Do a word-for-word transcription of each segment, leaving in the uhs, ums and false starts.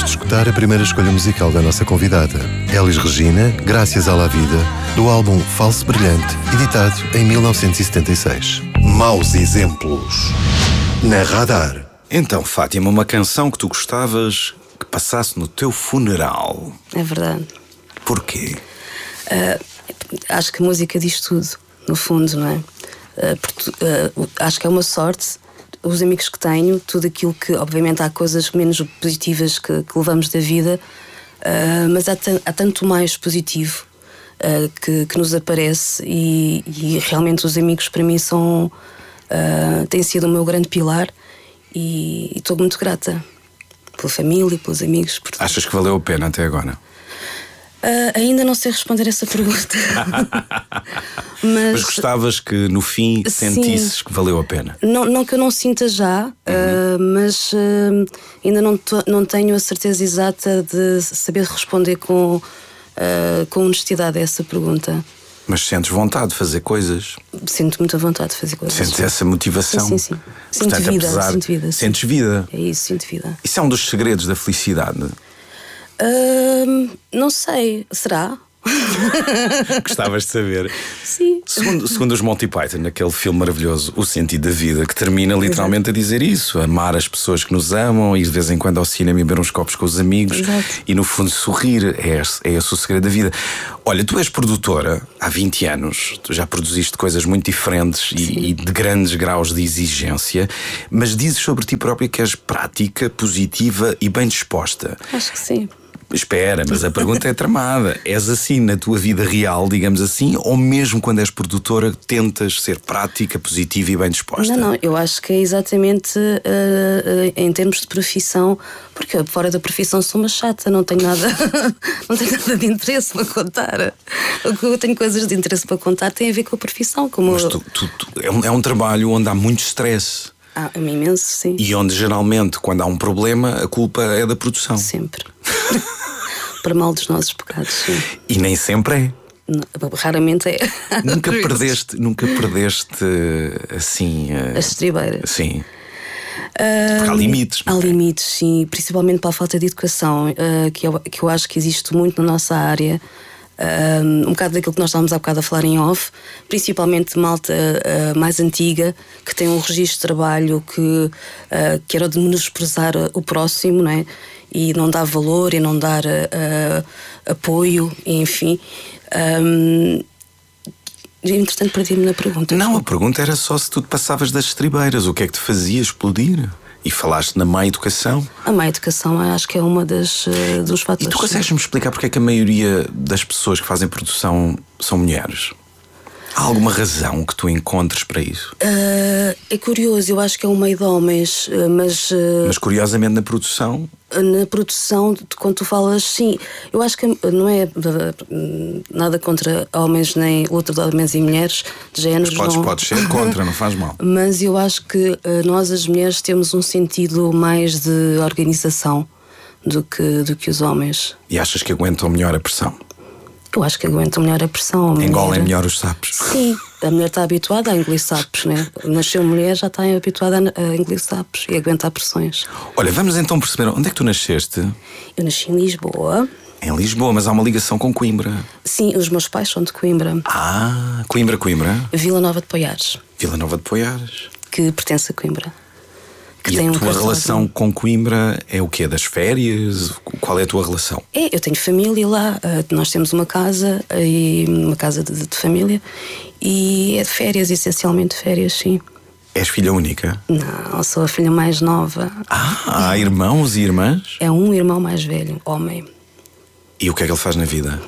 de escutar a primeira escolha musical da nossa convidada, Elis Regina, Graças à la Vida, do álbum Falso Brilhante, editado em mil novecentos e setenta e seis. Maus exemplos na Radar. Então, Fátima, uma canção que tu gostavas que passasse no teu funeral. É verdade. Porquê? Uh, acho que a música diz tudo, no fundo, não é? Uh, porque, uh, acho que é uma sorte. Os amigos que tenho, tudo aquilo que, obviamente, há coisas menos positivas que, que levamos da vida, uh, mas há, há tanto mais positivo uh, que, que nos aparece, e, e realmente os amigos para mim são, uh, têm sido o meu grande pilar, e estou muito grata pela família, pelos amigos. Por... Achas que valeu a pena até agora? Uh, ainda não sei responder essa pergunta. mas, mas gostavas que no fim sentisses sim, que valeu a pena? Não, não que eu não sinta já, uhum. uh, mas uh, ainda não, não tenho a certeza exata de saber responder com, uh, com honestidade a essa pergunta. Mas sentes vontade de fazer coisas? Sinto muita vontade de fazer coisas. Sentes essa motivação? Sim, sim, sim. Portanto, sinto vida, apesar... sinto vida. Sentes vida? É isso, sinto vida. Isso é um dos segredos da felicidade? Uh, não sei, será? Gostavas de saber. Sim. Segundo, segundo os Monty Python, naquele filme maravilhoso O Sentido da Vida, que termina literalmente Exato. A dizer isso: amar as pessoas que nos amam, ir de vez em quando ao cinema e beber uns copos com os amigos. Exato. E no fundo sorrir é esse, é esse o segredo da vida. Olha, tu és produtora há vinte anos, tu já produziste coisas muito diferentes e, e de grandes graus de exigência, mas dizes sobre ti própria que és prática, positiva e bem disposta. Acho que sim. Espera, mas a pergunta é tramada. És assim na tua vida real, digamos assim, ou mesmo quando és produtora tentas ser prática, positiva e bem disposta? Não, não, eu acho que é exatamente uh, uh, em termos de profissão, porque eu, fora da profissão sou uma chata, não tenho nada não tenho nada de interesse para contar. O que eu tenho coisas de interesse para contar tem a ver com a profissão. Como mas tu, tu, tu, é, um, é um trabalho onde há muito stress. Ah, imenso, sim. E onde geralmente, quando há um problema, a culpa é da produção. Sempre. Para mal dos nossos pecados, sim. E nem sempre é. Não, raramente é. Nunca perdeste, nunca perdeste assim. Uh... As estribeiras. Sim. Uh, Porque há limites. Há limites, sim. Principalmente para a falta de educação, uh, que, eu, que eu acho que existe muito na nossa área. Um, um bocado daquilo que nós estávamos há bocado a falar em off, principalmente malta uh, mais antiga, que tem um registro de trabalho que, uh, que era de menosprezar o próximo, não é? E não dar valor e não dar uh, apoio, enfim. Um, entretanto, perdi-me na pergunta. Não, a pergunta era só se tu te passavas das estribeiras, o que é que te fazia explodir? E falaste na má educação. A má educação acho que é uma das uh, dos fatores. E tu consegues-me explicar porque é que a maioria das pessoas que fazem produção são mulheres? Há alguma razão que tu encontres para isso? Uh, é curioso, eu acho que é um meio de homens, uh, mas... Uh, mas curiosamente na produção... Na produção, quando tu falas, sim, eu acho que não é uh, nada contra homens, nem luta de homens e mulheres, de géneros. Mas podes, não... podes ser contra, não faz mal. Mas eu acho que uh, nós, as mulheres, temos um sentido mais de organização do que, do que os homens. E achas que aguentam melhor a pressão? Eu acho que aguentam melhor a pressão. A Engolem mulher... melhor os sapos. Sim, a mulher está habituada a engolir sapos, né? Nasceu mulher, já está habituada a engolir sapos e a aguentar pressões. Olha, vamos então perceber, onde é que tu nasceste? Eu nasci em Lisboa. Em Lisboa, mas há uma ligação com Coimbra. Sim, os meus pais são de Coimbra. Ah, Coimbra, Coimbra. Vila Nova de Poiares. Vila Nova de Poiares. Que pertence a Coimbra. Que e tem a um tua relação de... com Coimbra é o quê? Das férias? Qual é a tua relação? É, eu tenho família lá. Nós temos uma casa, uma casa de, de família, e é de férias, essencialmente férias, sim. És filha única? Não, sou a filha mais nova. Ah, há irmãos e irmãs? É um irmão mais velho, homem. E o que é que ele faz na vida?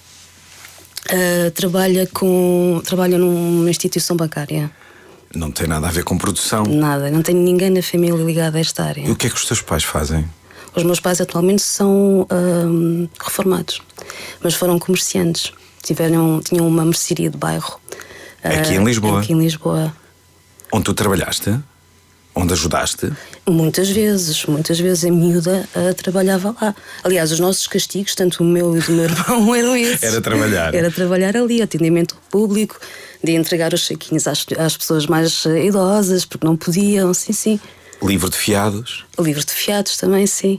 Uh, trabalha com, trabalha numa instituição bancária. Não tem nada a ver com produção? Nada, não tenho ninguém na família ligado a esta área. E o que é que os teus pais fazem? Os meus pais atualmente são um, reformados, mas foram comerciantes. Tiveram, tinham uma mercearia de bairro. Aqui uh, em Lisboa? Aqui em Lisboa. Onde tu trabalhaste? Onde ajudaste? Muitas vezes, muitas vezes a miúda uh, trabalhava lá. Aliás, os nossos castigos, tanto o meu e o do meu irmão, eram esses. Era trabalhar. Era trabalhar ali, atendimento ao público, de entregar os saquinhos às, às pessoas mais uh, idosas, porque não podiam, sim, sim. Livro de fiados? Livro de fiados também, sim.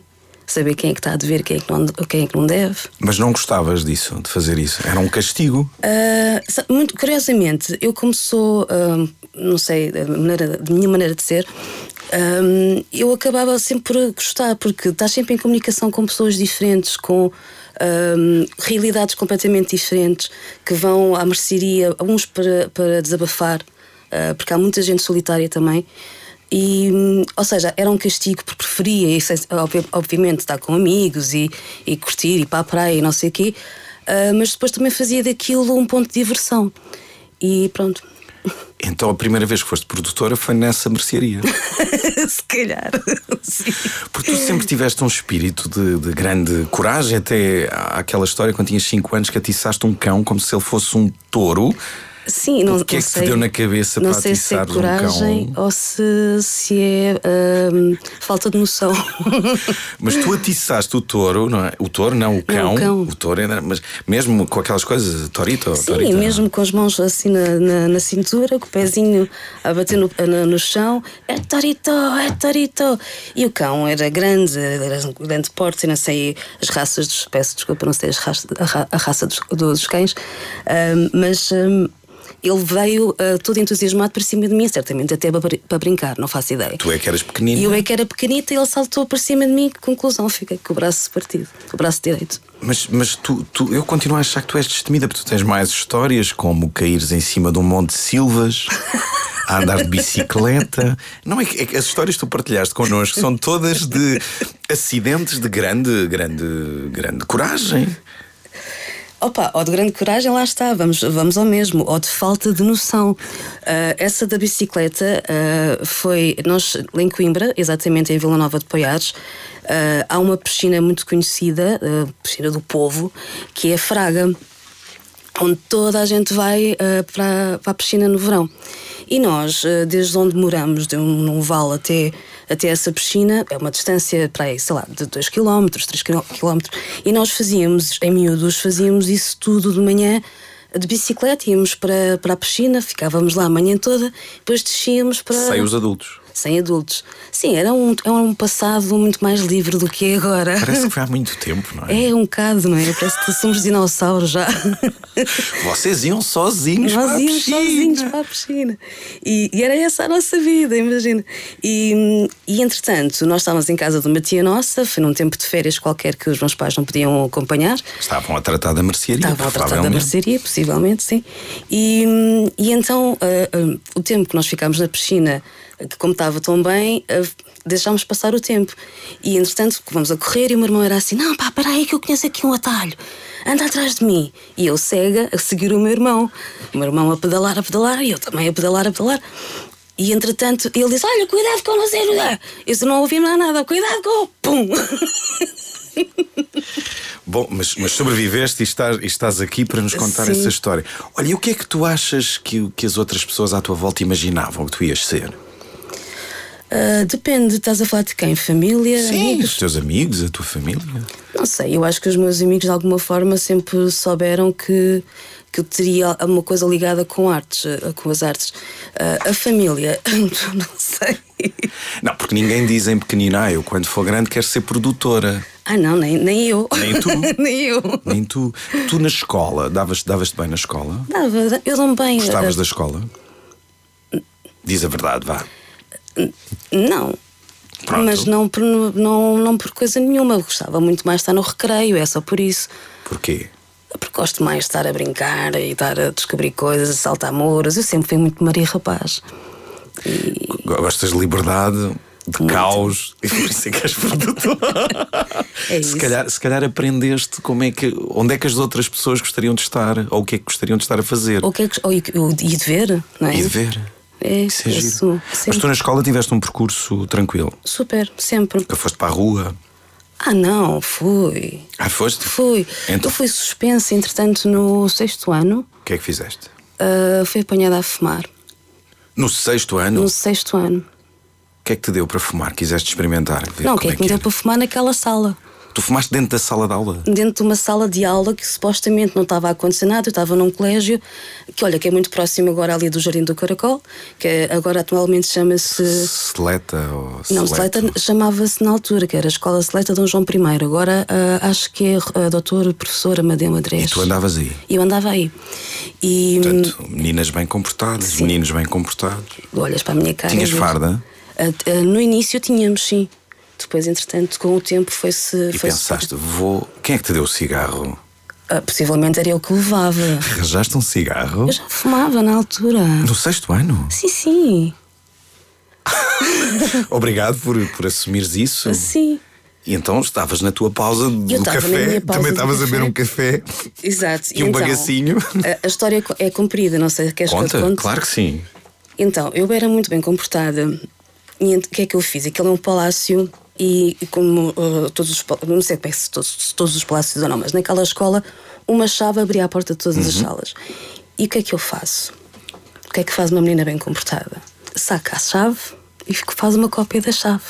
saber quem é que está a dever, quem é que não, quem é que não deve. Mas não gostavas disso, de fazer isso? Era um castigo? Uh, muito curiosamente, eu como sou, uh, não sei, da maneira, da minha maneira de ser, um, eu acabava sempre por gostar, porque estás sempre em comunicação com pessoas diferentes, com um, realidades completamente diferentes, que vão à mercearia, uns para, para desabafar, uh, porque há muita gente solitária também. E, ou seja, era um castigo porque preferia, obviamente, estar com amigos e, e curtir, ir para a praia e não sei o quê, uh, mas depois também fazia daquilo um ponto de diversão. E pronto. Então a primeira vez que foste produtora foi nessa mercearia? Se calhar, sim. Porque tu sempre tiveste um espírito de, de grande coragem. Até aquela história quando tinhas cinco anos que atiçaste um cão como se ele fosse um touro. Sim, não, o que é não que sei, te deu na cabeça não para sei se é atiçares coragem um cão? ou se, se é hum, falta de noção. Mas tu atiçaste o touro, não é? O touro, não, o cão. Não, o cão. O touro era, mas mesmo com aquelas coisas, torito, Sim, torito, mesmo com as mãos assim na, na, na cintura, com o pezinho a bater no, no, no chão. É torito, é torito. E o cão era grande, era um grande porte, não sei as raças dos, peço desculpa, não sei as raça, a, ra, a raça dos, dos cães, hum, mas hum, ele veio uh, todo entusiasmado para cima de mim, certamente até para, para brincar, não faço ideia. Tu é que eras pequenina. E eu é que era pequenita e ele saltou para cima de mim. Conclusão, fiquei com o braço partido, o braço direito. Mas, mas tu, tu, eu continuo a achar que tu és destemida, porque tu tens mais histórias, como caíres em cima de um monte de silvas, a andar de bicicleta. Não é que, é que as histórias que tu partilhaste connosco são todas de acidentes de grande, grande, grande coragem. Opa, ou de grande coragem, lá está, vamos, vamos ao mesmo, ou de falta de noção. Uh, essa da bicicleta uh, foi, nós em Coimbra, exatamente em Vila Nova de Poiares, uh, há uma piscina muito conhecida, a uh, piscina do povo, que é a Fraga, onde toda a gente vai uh, para, para a piscina no verão. E nós, uh, desde onde moramos, de um, num vale até, até essa piscina, é uma distância para aí, sei lá, de dois quilómetros, três quilómetros, e nós fazíamos, em miúdos, fazíamos isso tudo de manhã, de bicicleta, íamos para, para a piscina, ficávamos lá a manhã toda, depois descíamos para... Sem os adultos. Sem adultos. Sim, era um, era um passado muito mais livre do que é agora. Parece que foi há muito tempo, não é? É um bocado, não é? Parece que somos dinossauros já. Vocês iam sozinhos Nós para a piscina. Nós íamos sozinhos para a piscina. E, e era essa a nossa vida, imagina. E, e entretanto, nós estávamos em casa de uma tia nossa, foi num tempo de férias qualquer que os meus pais não podiam acompanhar. Estavam a tratar da mercearia. Estavam a tratar da mercearia, possivelmente, sim. E, e então, uh, uh, o tempo que nós ficámos na piscina, que como estava tão bem, uh, deixámos passar o tempo. E entretanto, vamos a correr e o meu irmão era assim: não, pá, para aí que eu conheço aqui um atalho, anda atrás de mim. E eu cega a seguir o meu irmão. O meu irmão a pedalar, a pedalar, e eu também a pedalar, a pedalar. E entretanto, ele disse: olha, cuidado com o não sei o quê. Eu não ouvi nada, cuidado com o pum. Bom, mas, mas sobreviveste e estás, e estás aqui para nos contar Sim. essa história. Olha, e o que é que tu achas que, que as outras pessoas à tua volta imaginavam que tu ias ser? Uh, depende, estás a falar de quem? Família? Sim, amigos? os teus amigos, a tua família. Não sei, eu acho que os meus amigos de alguma forma sempre souberam que, que eu teria alguma coisa ligada com artes, com as artes. Uh, a família, não sei. Não, porque ninguém diz em pequenina: ah, eu quando for grande quero ser produtora. Ah não, nem, nem eu. Nem tu. Nem eu. Nem tu. Tu na escola, davas, davas-te bem na escola? Dava, eu dou-me bem. Gostavas uh, da escola? Diz a verdade, vá. Não. Pronto. Mas não por, não, não por coisa nenhuma. Eu gostava muito mais de estar no recreio, é só por isso. Porquê? Porque gosto mais de estar a brincar e estar a descobrir coisas, a saltar muros. Eu sempre fui muito Maria Rapaz. E... Gostas de liberdade, de Muito. Caos, e por isso é que és produtora. É se, isso. calhar, se calhar aprendeste como é que, onde é que as outras pessoas gostariam de estar, ou o que é que gostariam de estar a fazer. Ou que é que, ou, e de ver, não é? E de ver. É, Isso é giro. isso, Mas tu na escola tiveste um percurso tranquilo? super, sempre. Que foste para a rua? Ah, não, fui. Ah, foste? Fui. Então- Eu fui suspensa, entretanto, no sexto ano. O que é que fizeste? Uh, fui apanhada a fumar. No sexto ano? No sexto ano. O que é que te deu para fumar? Quiseste experimentar? Ver Não, o como que é que me deu era? para fumar naquela sala? Tu fumaste dentro da sala de aula? Dentro de uma sala de aula que supostamente não estava a acontecer nada. Eu estava num colégio que, olha, que é muito próximo agora ali do Jardim do Caracol, que é, agora atualmente chama-se... Seleta ou Não, Seleta chamava-se na altura, que era a Escola Seleta Dom João I. Agora uh, acho que é a doutora professora Amadeu Madrés. E tu andavas aí? E eu andava aí. E, portanto, meninas bem comportadas, sim. Meninos bem comportados. Olhas para a minha cara. Tinhas farda? Uh, uh, no início tínhamos, sim. Depois, entretanto, com o tempo foi-se... E foi pensaste, vou... Quem é que te deu o cigarro? Uh, possivelmente era eu que levava. Arranjaste um cigarro? Eu já fumava na altura. No sexto ano? Sim, sim. Obrigado por, por assumires isso. Sim. E então estavas na tua pausa do eu café, pausa também estavas a beber um café. Exato. E um então, bagacinho. A, a história é comprida, não sei, queres Conta, que eu te conte? claro que sim. Então, eu era muito bem comportada. E o que é que eu fiz? Aquilo é um palácio e, e como uh, todos os... Não sei como é que se todos, todos os palácios ou não, mas naquela escola uma chave abria a porta de todas uhum. as salas. E o que é que eu faço? O que é que faz uma menina bem comportada? Saca a chave e faz uma cópia da chave.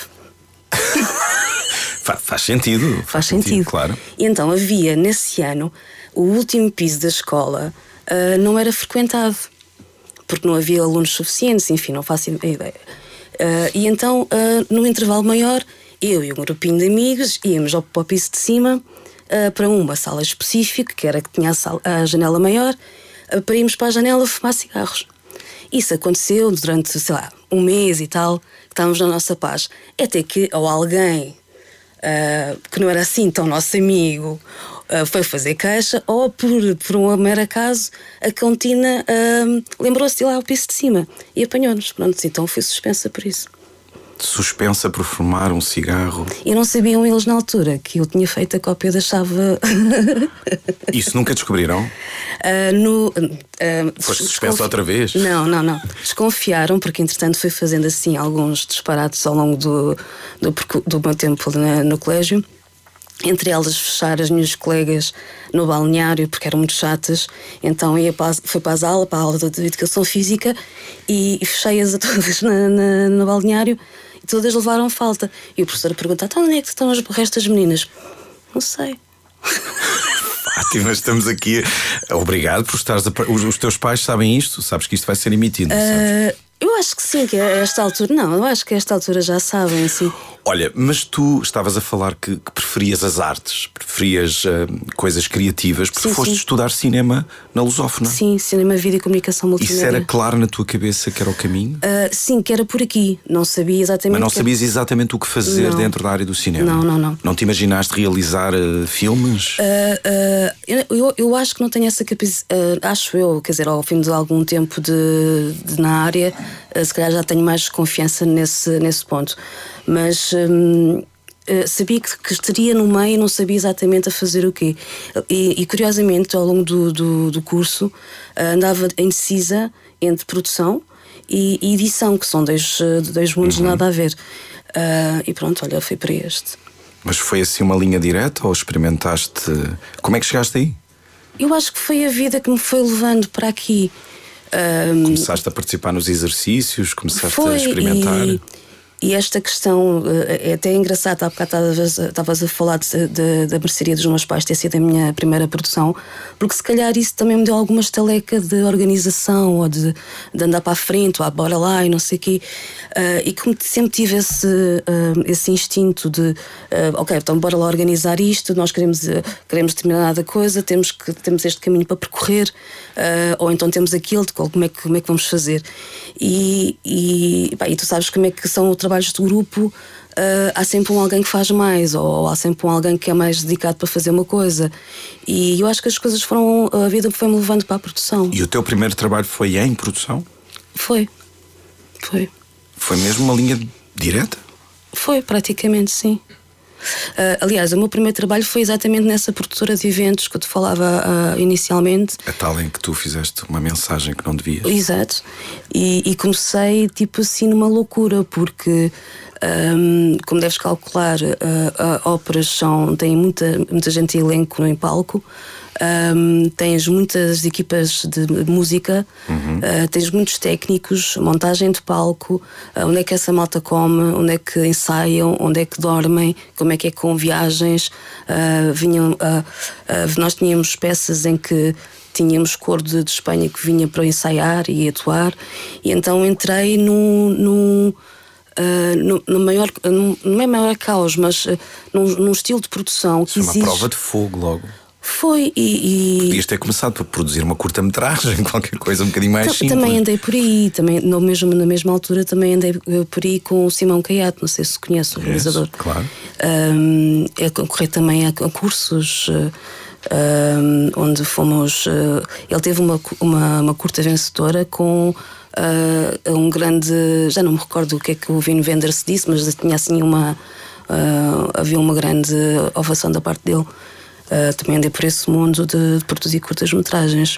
Faz, faz sentido. Faz, faz sentido, sentido, claro. E então havia, nesse ano, o último piso da escola uh, não era frequentado, porque não havia alunos suficientes, enfim, não faço ideia. Uh, e então, uh, no intervalo maior, eu e um grupinho de amigos íamos ao, ao piso de cima uh, para uma sala específica, que era que tinha a, sala, a janela maior, uh, para irmos para a janela fumar cigarros. Isso aconteceu durante, sei lá, um mês e tal, que estávamos na nossa paz. Até que, ou alguém uh, que não era assim tão nosso amigo uh, foi fazer queixa, ou por, por um mero acaso, a cantina uh, lembrou-se de ir lá ao piso de cima e apanhou-nos. Pronto, então fui suspensa por isso. Suspensa por fumar um cigarro. E não sabiam eles na altura que eu tinha feito a cópia da chave. Isso nunca descobriram? Uh, no, uh, Foste suspensa outra vez? Não, não, não. Desconfiaram, porque entretanto fui fazendo assim alguns disparates ao longo do, do, do meu tempo no, no colégio. Entre elas fechar as minhas colegas no balneário, porque eram muito chatas. Então ia para, fui para as aulas, para a aula de educação física, e, e fechei-as a todas na, na, no balneário, e todas levaram falta. E o professor pergunta: então onde é que estão as restas meninas? Não sei. Fátima, estamos aqui. Obrigado por estares a... os, os teus pais sabem isto? Sabes que isto vai ser emitido, não sabes? Uh, eu acho que sim, que a esta altura. Não, eu acho que a esta altura já sabem, sim. Olha, mas tu estavas a falar que, que preferias as artes, preferias uh, coisas criativas, porque sim, foste sim. estudar cinema na Lusófona. Sim, cinema, vídeo e comunicação multimédia. Isso era claro na tua cabeça que era o caminho? Uh, sim, que era por aqui. Não sabia exatamente. Mas não que... sabias exatamente o que fazer não. dentro da área do cinema? Não, não, não. Não te imaginaste realizar uh, filmes? Uh, uh, eu, eu acho que não tenho essa capacidade. Uh, acho eu, quer dizer, ao fim de algum tempo de, de na área, uh, se calhar já tenho mais confiança nesse, nesse ponto. Mas um, uh, sabia que, que estaria no meio e não sabia exatamente a fazer o quê. E, e curiosamente, ao longo do, do, do curso, uh, andava indecisa entre produção e, e edição, que são dois, dois mundos uhum. nada a ver. Uh, e pronto, olha, fui para este. Mas foi assim uma linha direta ou experimentaste? Como é que chegaste aí? Eu acho que foi a vida que me foi levando para aqui. Um, começaste a participar nos exercícios, começaste foi, a experimentar. E, e esta questão é até engraçada. Há bocado estavas a falar de, de, da mercearia dos meus pais ter sido a minha primeira produção, porque se calhar isso também me deu alguma estaleca de organização ou de, de andar para a frente, ou ah, bora lá e não sei o quê. Uh, e como sempre tive esse, uh, esse instinto de uh, ok, então bora lá organizar isto, nós queremos, uh, queremos determinada coisa, temos, que, temos este caminho para percorrer, uh, ou então temos aquilo, como é que, como é que vamos fazer. E, e, pá, e tu sabes como é que são os trabalhos de grupo, uh, há sempre um alguém que faz mais, ou, ou há sempre um alguém que é mais dedicado para fazer uma coisa. E eu acho que as coisas foram, a vida foi-me levando para a produção. E o teu primeiro trabalho foi em produção? Foi, foi. Foi mesmo uma linha direta? Foi, praticamente, sim. Uh, aliás, o meu primeiro trabalho foi exatamente nessa produtora de eventos que eu te falava uh, inicialmente. A tal em que tu fizeste uma mensagem que não devias. Exato. E, e comecei tipo assim numa loucura, porque um, como deves calcular, uh, uh, óperas são, têm muita, muita gente em elenco em palco. um, tens muitas equipas de música, uhum. uh, tens muitos técnicos, montagem de palco, uh, onde é que essa malta come, onde é que ensaiam, onde é que dormem, como é que é com viagens. Uh, vinham, uh, uh, nós tínhamos peças em que tínhamos cor de, de Espanha que vinha para ensaiar e atuar, e então entrei no, no, uh, no, no maior, no, não é maior caos, mas uh, num, num estilo de produção que exige... Uma prova de fogo logo. Foi e, e... Podias ter começado por produzir uma curta-metragem, qualquer coisa um bocadinho mais simples. Também andei por aí, também, no mesmo, na mesma altura também andei por aí com o Simão Caiato, não sei se conhece o realizador. Yes, claro. Um, é concorrer também a cursos... Uh, Um, onde fomos. Uh, ele teve uma, uma, uma curta vencedora com uh, um grande. Já não me recordo o que é que o Wim Wenders disse, mas tinha assim uma. Uh, havia uma grande ovação da parte dele. Uh, também andei por esse mundo de, de produzir curtas-metragens.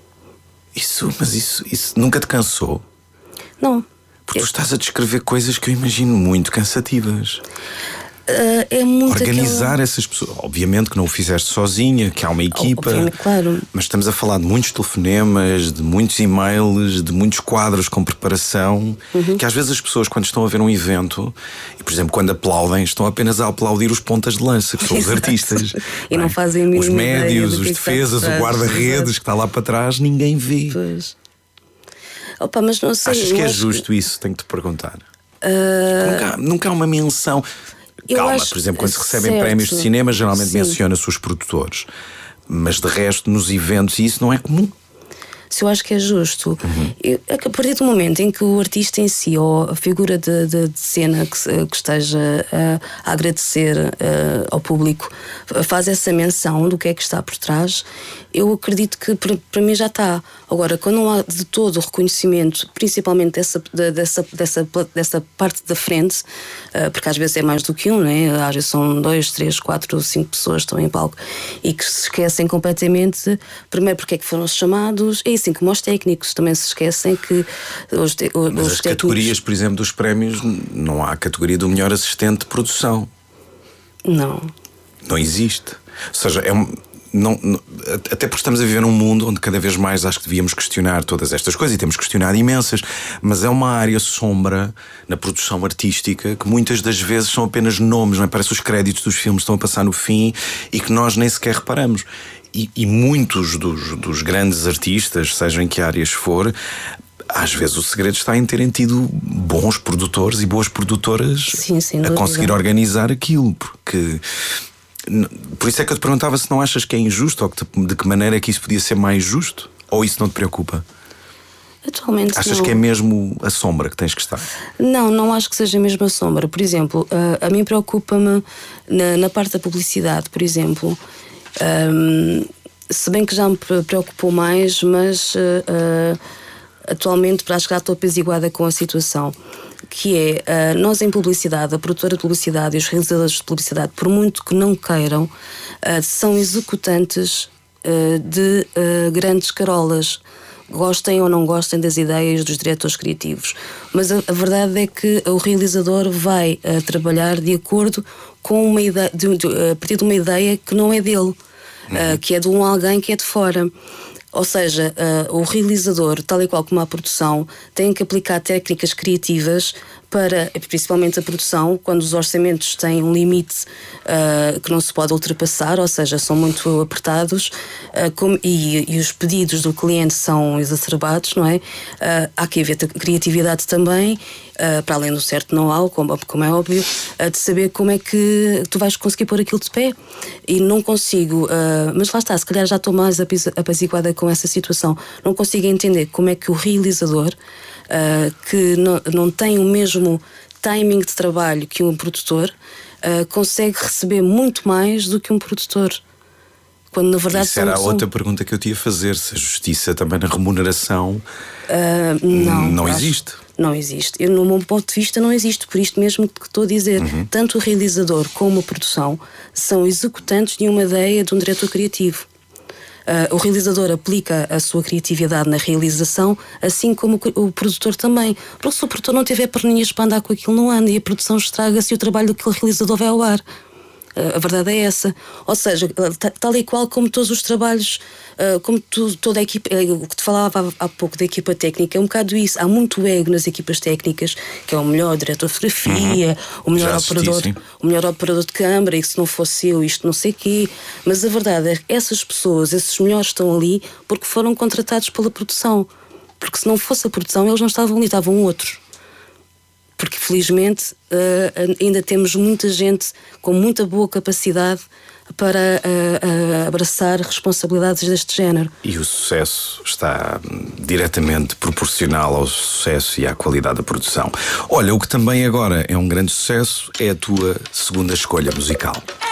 Isso, mas isso, isso nunca te cansou? Não. Porque tu estás a descrever coisas que eu imagino muito cansativas. Uh, é muito organizar aquela... essas pessoas. Obviamente que não o fizeste sozinha, que há uma equipa. Obviamente, claro. Mas estamos a falar de muitos telefonemas, de muitos e-mails, de muitos quadros com preparação. Uhum. Que às vezes as pessoas, quando estão a ver um evento, e por exemplo, quando aplaudem, estão apenas a aplaudir os pontas de lança, que são os artistas. E não, não fazem os médios, os defesas, o guarda-redes que está lá para trás, ninguém vê. Pois. Opa, mas não sei. Achas que é acho... justo isso? Tenho que te perguntar. Uh... Nunca, nunca há uma menção. Eu Calma, acho... por exemplo, quando se recebem certo. prémios de cinema, geralmente Sim. menciona-se os produtores. Mas de resto, nos eventos, isso não é comum. Se eu acho que é justo, uhum. eu, a partir do momento em que o artista em si, ou a figura de, de, de cena que, que esteja a, a agradecer a, ao público, faz essa menção do que é que está por trás, eu acredito que para, para mim já está. Agora, quando não há de todo o reconhecimento, principalmente dessa, dessa, dessa, dessa parte da frente, porque às vezes é mais do que um, né? Às vezes são dois, três, quatro, cinco pessoas que estão em palco e que se esquecem completamente, primeiro porque é que foram chamados, e assim como os técnicos também se esquecem que os, te, os Mas as técnicos... categorias, por exemplo, dos prémios, não há a categoria do melhor assistente de produção. Não. Não existe. Ou seja, é um... Não, não, até porque estamos a viver num mundo onde cada vez mais acho que devíamos questionar todas estas coisas, e temos questionado imensas, mas é uma área sombra na produção artística que muitas das vezes são apenas nomes, não é? Parece que os créditos dos filmes estão a passar no fim e que nós nem sequer reparamos. E, e muitos dos, dos grandes artistas, seja em que áreas for, às vezes o segredo está em terem tido bons produtores e boas produtoras sim, sim, a conseguir organizar aquilo, porque... Por isso é que eu te perguntava se não achas que é injusto, ou que te, de que maneira é que isso podia ser mais justo, ou isso não te preocupa? Atualmente achas não. que é mesmo a sombra que tens que estar? Não, não acho que seja mesmo a sombra. Por exemplo, a, a mim preocupa-me na, na parte da publicidade, por exemplo, um, se bem que já me preocupou mais, mas uh, uh, atualmente acho que já estou apaziguada com a situação, que é, uh, nós em publicidade, a produtora de publicidade e os realizadores de publicidade, por muito que não queiram, uh, são executantes uh, de uh, grandes carolas, gostem ou não gostem das ideias dos diretores criativos. Mas a, a verdade é que o realizador vai uh, trabalhar de acordo com uma ideia, de, de, a partir de uma ideia que não é dele, uhum. uh, que é de um alguém que é de fora. Ou seja, uh, o realizador, tal e qual como a produção, tem que aplicar técnicas criativas para, principalmente a produção, quando os orçamentos têm um limite uh, que não se pode ultrapassar, ou seja, são muito apertados, uh, como, e, e os pedidos do cliente são exacerbados, não é? Uh, há que haver criatividade também, uh, para além do certo know-how, como, como é óbvio, uh, de saber como é que tu vais conseguir pôr aquilo de pé. E não consigo, uh, mas lá está, se calhar já estou mais apaziguada com essa situação, não consigo entender como é que o realizador, Uh, que não, não tem o mesmo timing de trabalho que um produtor, uh, consegue receber muito mais do que um produtor. Quando na verdade isso era a são... outra pergunta que eu te ia fazer, se a justiça também na remuneração uh, não, não acho, existe. Não existe. Eu, no meu ponto de vista, não existe. Por isto mesmo que estou a dizer. Uhum. Tanto o realizador como a produção são executantes de uma ideia de um diretor criativo. Uh, o realizador aplica a sua criatividade na realização, assim como o, o produtor também. Porque se o produtor não tiver perninhas para andar com aquilo, não anda, e a produção estraga-se e o trabalho daquele realizador vai ao ar. A verdade é essa. Ou seja, tal e qual como todos os trabalhos, como tu, toda a equipa, o que te falava há pouco da equipa técnica, é um bocado isso. Há muito ego nas equipas técnicas, que é o melhor diretor de fotografia, uhum. o, melhor operador, o melhor operador de câmara, e que se não fosse eu, isto não sei o quê. Mas a verdade é que essas pessoas, esses melhores estão ali porque foram contratados pela produção. Porque se não fosse a produção, eles não estavam ali, estavam outros. Porque felizmente uh, ainda temos muita gente com muita boa capacidade para uh, uh, abraçar responsabilidades deste género. E o sucesso está diretamente proporcional ao sucesso e à qualidade da produção. Olha, o que também agora é um grande sucesso é a tua segunda escolha musical.